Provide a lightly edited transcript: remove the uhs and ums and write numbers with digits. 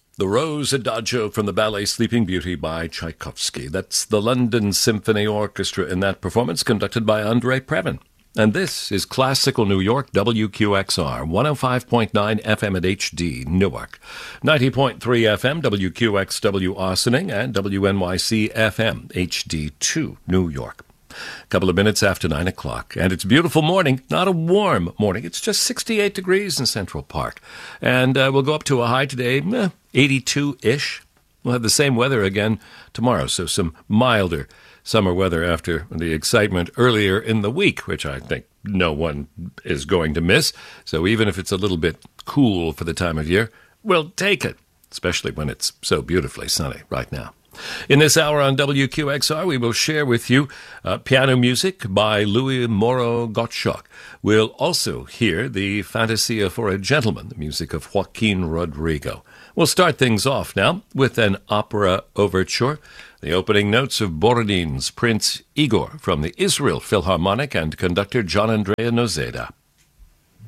The Rose Adagio from the ballet Sleeping Beauty by Tchaikovsky. That's the London Symphony Orchestra in that performance, conducted by Andre Previn. And this is Classical New York, WQXR, 105.9 FM at HD, Newark, 90.3 FM, WQXW Austining, and WNYC FM, HD2, New York. A couple of minutes after 9 o'clock, and it's a beautiful morning, not a warm morning. It's just 68 degrees in Central Park, and we'll go up to a high today, 82-ish. We'll have the same weather again tomorrow, so some milder summer weather after the excitement earlier in the week, which I think no one is going to miss. So even if it's a little bit cool for the time of year, we'll take it, especially when it's so beautifully sunny right now. In this hour on WQXR, we will share with you piano music by Louis Moreau Gottschalk. We'll also hear the Fantasia for a Gentleman, the music of Joaquin Rodrigo. We'll start things off now with an opera overture, the opening notes of Borodin's Prince Igor from the Israel Philharmonic and conductor John Andrea Nozeda.